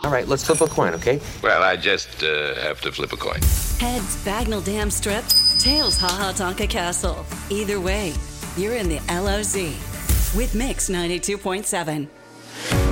All right, let's flip a coin, okay? Well, I just have to flip a coin. Heads Bagnall Dam Strip, tails Ha Ha Tonka Castle. Either way, you're in the LOZ with Mix 92.7.